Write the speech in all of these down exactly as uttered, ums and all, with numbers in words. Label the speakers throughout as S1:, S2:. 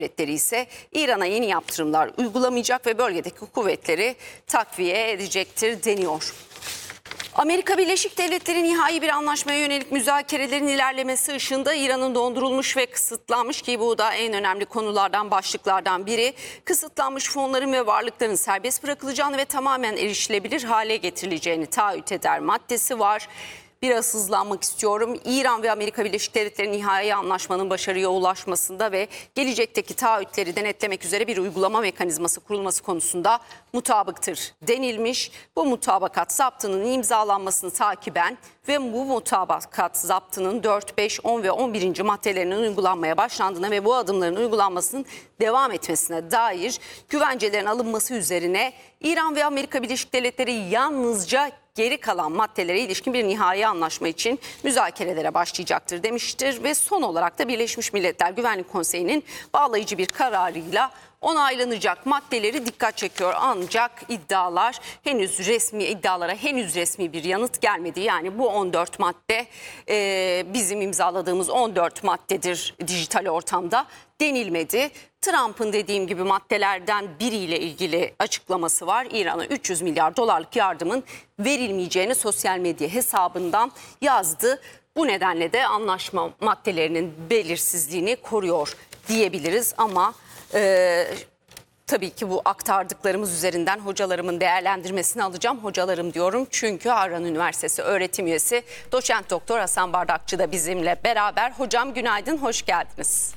S1: Devletleri ise İran'a yeni yaptırımlar uygulamayacak ve bölgedeki kuvvetleri takviye edecektir deniyor. Amerika Birleşik Devletleri nihai bir anlaşmaya yönelik müzakerelerin ilerlemesi ışığında İran'ın dondurulmuş ve kısıtlanmış, ki bu da en önemli konulardan, başlıklardan biri, kısıtlanmış fonların ve varlıkların serbest bırakılacağını ve tamamen erişilebilir hale getirileceğini taahhüt eder maddesi var. Biraz hızlanmak istiyorum. İran ve Amerika Birleşik Devletleri nihai anlaşmanın başarıya ulaşmasında ve gelecekteki taahhütleri denetlemek üzere bir uygulama mekanizması kurulması konusunda mutabıktır denilmiş. Bu mutabakat zaptının imzalanmasını takiben ve bu mutabakat zaptının dört, beş, on ve on birinci maddelerinin uygulanmaya başlandığına ve bu adımların uygulanmasının devam etmesine dair güvencelerin alınması üzerine İran ve Amerika Birleşik Devletleri yalnızca geri kalan maddelere ilişkin bir nihai anlaşma için müzakerelere başlayacaktır demiştir. Ve son olarak da Birleşmiş Milletler Güvenlik Konseyi'nin bağlayıcı bir kararıyla onaylanacak maddeleri dikkat çekiyor. Ancak iddialar henüz resmi iddialara henüz resmi bir yanıt gelmedi. Yani bu on dört madde e, bizim imzaladığımız on dört maddedir dijital ortamda denilmedi. Trump'ın dediğim gibi maddelerden biriyle ilgili açıklaması var. İran'a üç yüz milyar dolarlık yardımın verilmeyeceğini sosyal medya hesabından yazdı. Bu nedenle de anlaşma maddelerinin belirsizliğini koruyor diyebiliriz ama Ee, tabii ki bu aktardıklarımız üzerinden hocalarımın değerlendirmesini alacağım. Hocalarım diyorum çünkü Harran Üniversitesi öğretim üyesi doçent doktor Hasan Bardakçı da bizimle beraber. Hocam günaydın, hoş geldiniz.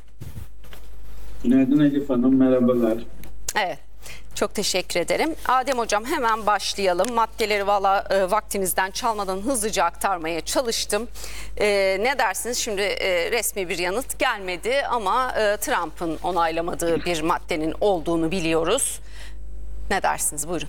S2: Günaydın Elif Hanım, merhabalar.
S1: Evet. Çok teşekkür ederim. Adem Hocam hemen başlayalım. Maddeleri valla e, vaktinizden çalmadan hızlıca aktarmaya çalıştım. E, ne dersiniz? Şimdi e, resmi bir yanıt gelmedi ama e, Trump'ın onaylamadığı bir maddenin olduğunu biliyoruz. Ne dersiniz? Buyurun.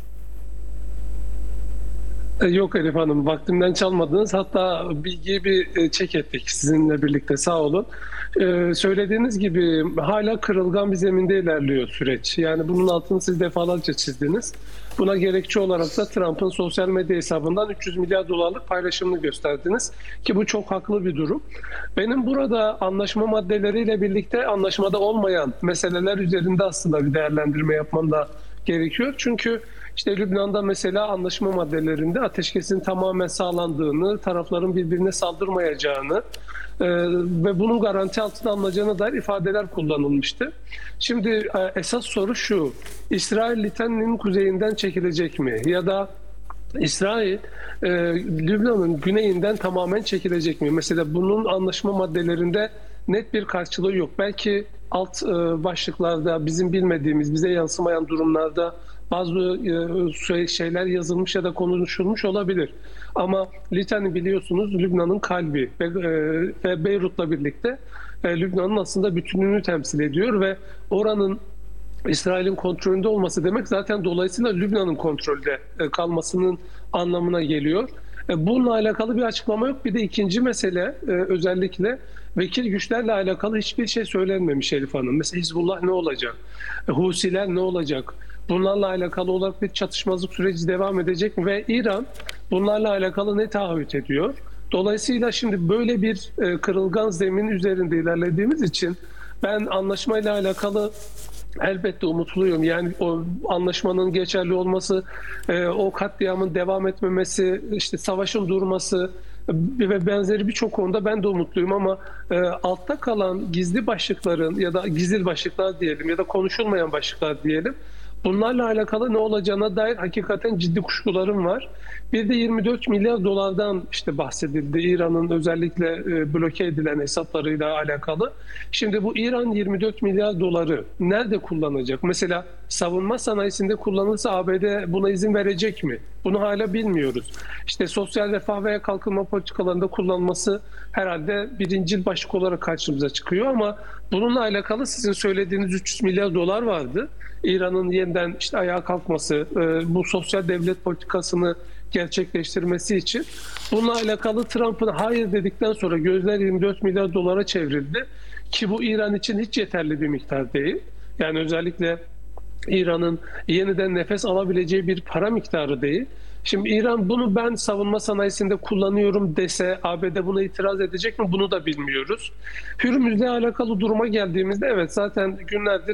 S3: Yok Elif Hanım, vaktimden çalmadınız. Hatta bilgiyi bir çek ettik sizinle birlikte, sağ olun. Ee, söylediğiniz gibi hala kırılgan bir zeminde ilerliyor süreç. Yani bunun altını siz defalarca çizdiniz. Buna gerekçe olarak da Trump'ın sosyal medya hesabından üç yüz milyar dolarlık paylaşımını gösterdiniz. Ki bu çok haklı bir durum. Benim burada anlaşma maddeleriyle birlikte anlaşmada olmayan meseleler üzerinde aslında bir değerlendirme yapmam da gerekiyor. Çünkü İşte Lübnan'da mesela anlaşma maddelerinde ateşkesin tamamen sağlandığını, tarafların birbirine saldırmayacağını e, ve bunun garanti altına alınacağına dair ifadeler kullanılmıştı. Şimdi e, esas soru şu: İsrail Litan'ın kuzeyinden çekilecek mi? Ya da İsrail e, Lübnan'ın güneyinden tamamen çekilecek mi? Mesela bunun anlaşma maddelerinde net bir karşılığı yok. Belki alt e, başlıklarda, bizim bilmediğimiz, bize yansımayan durumlarda bazı e, şeyler yazılmış ya da konuşulmuş olabilir. Ama Litan'i biliyorsunuz Lübnan'ın kalbi ve, e, ve Beyrut'la birlikte e, Lübnan'ın aslında bütünlüğünü temsil ediyor ve oranın İsrail'in kontrolünde olması demek zaten dolayısıyla Lübnan'ın kontrolde e, kalmasının anlamına geliyor. E, bununla alakalı bir açıklama yok. Bir de ikinci mesele, e, özellikle vekil güçlerle alakalı hiçbir şey söylenmemiş Elif Hanım. Mesela Hizbullah ne olacak? E, Husiler ne olacak? Bunlarla alakalı olarak bir çatışmazlık süreci devam edecek mi? Ve İran bunlarla alakalı ne taahhüt ediyor? Dolayısıyla şimdi böyle bir e, kırılgan zemin üzerinde ilerlediğimiz için ben anlaşmayla alakalı elbette umutluyum. Yani o anlaşmanın geçerli olması, e, o katliamın devam etmemesi, işte savaşın durması ve benzeri birçok konuda ben de umutluyum ama e, altta kalan gizli başlıkların ya da gizli başlıklar diyelim ya da konuşulmayan başlıklar diyelim, bunlarla alakalı ne olacağına dair hakikaten ciddi kuşkularım var. Bir de yirmi dört milyar dolardan işte bahsedildi, İran'ın özellikle e, bloke edilen hesaplarıyla alakalı. Şimdi bu İran yirmi dört milyar doları nerede kullanacak? Mesela savunma sanayisinde kullanılırsa A B D buna izin verecek mi? Bunu hala bilmiyoruz. İşte sosyal refah veya kalkınma politikalarında kullanılması herhalde birincil başlık olarak karşımıza çıkıyor ama bununla alakalı sizin söylediğiniz üç yüz milyar dolar vardı. İran'ın yeniden işte ayağa kalkması, bu sosyal devlet politikasını gerçekleştirmesi için. Bununla alakalı Trump'ın hayır dedikten sonra gözler yirmi dört milyar dolara çevrildi. Ki bu İran için hiç yeterli bir miktar değil. Yani özellikle İran'ın yeniden nefes alabileceği bir para miktarı değil. Şimdi İran bunu ben savunma sanayisinde kullanıyorum dese A B D buna itiraz edecek mi? Bunu da bilmiyoruz. Hürmüz'le alakalı duruma geldiğimizde evet zaten günlerdir